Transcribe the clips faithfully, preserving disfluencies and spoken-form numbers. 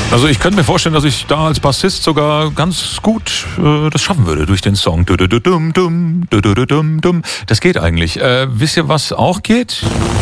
Also ich könnte mir vorstellen, dass ich da als Bassist sogar ganz gut äh, das schaffen würde durch den Song. Das geht eigentlich. Äh, wisst ihr, was auch geht?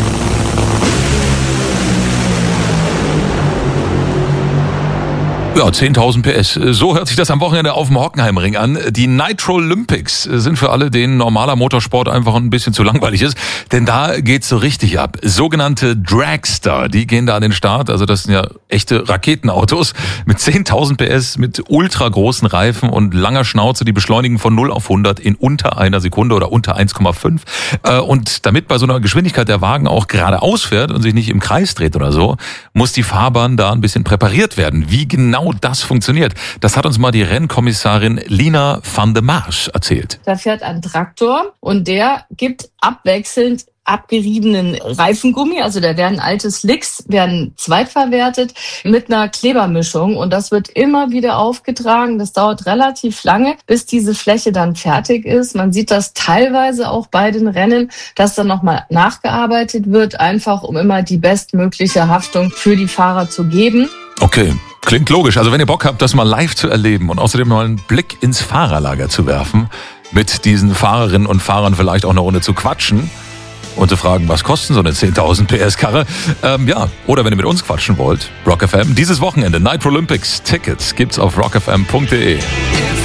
Ja, zehntausend P S. So hört sich das am Wochenende auf dem Hockenheimring an. Die Nitro Olympics sind für alle, denen normaler Motorsport einfach ein bisschen zu langweilig ist. Denn da geht's so richtig ab. Sogenannte Dragster, die gehen da an den Start. Also das sind ja echte Raketenautos mit zehntausend P S, mit ultra großen Reifen und langer Schnauze. Die beschleunigen von null auf hundert in unter einer Sekunde oder unter eins Komma fünf. Und damit bei so einer Geschwindigkeit der Wagen auch geradeaus fährt und sich nicht im Kreis dreht oder so, muss die Fahrbahn da ein bisschen präpariert werden. Wie genau das funktioniert, das hat uns mal die Rennkommissarin Lina van de Marsch erzählt. Da fährt ein Traktor und der gibt abwechselnd abgeriebenen Reifengummi, also da werden alte Slicks, werden zweitverwertet mit einer Klebermischung und das wird immer wieder aufgetragen. Das dauert relativ lange, bis diese Fläche dann fertig ist. Man sieht das teilweise auch bei den Rennen, dass dann nochmal nachgearbeitet wird, einfach um immer die bestmögliche Haftung für die Fahrer zu geben. Okay, klingt logisch. Also wenn ihr Bock habt, das mal live zu erleben und außerdem mal einen Blick ins Fahrerlager zu werfen, mit diesen Fahrerinnen und Fahrern vielleicht auch eine Runde zu quatschen und zu fragen, was kosten so eine zehntausend P S Karre? Ähm, ja, oder wenn ihr mit uns quatschen wollt, Rock F M. Dieses Wochenende Nitro Olympics Tickets gibt's auf rock f m punkt d e.